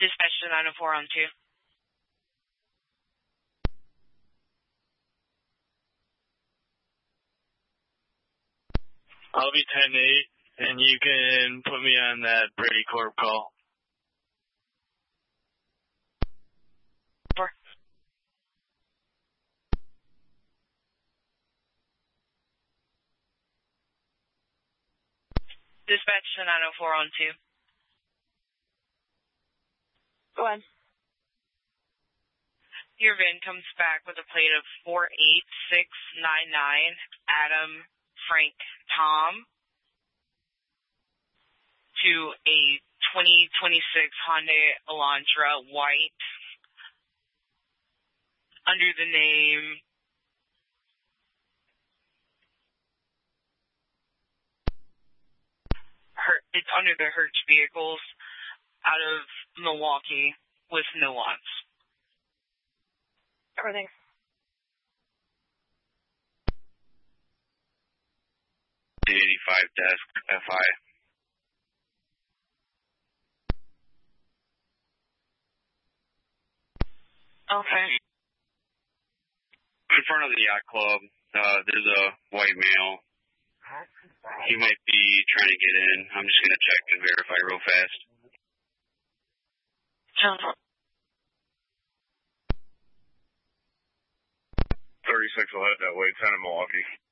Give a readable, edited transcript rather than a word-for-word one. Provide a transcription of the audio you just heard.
Dispatch to 904 on 2. I'll be 10-8, and you can put me on that Brady Corp call. Dispatch to 904 on 2. Go ahead. Your VIN comes back with a plate of 48699, Adam Frank Tom, to a 2026 Hyundai Elantra white under the name it's under the Hertz Vehicles out of Milwaukee with nuance. Everything. D85 desk, FI. Okay. In front of the yacht club, there's a white male. He might be trying to get in. I'm just going to check and verify real fast. 36 will head that way, 10 in Milwaukee.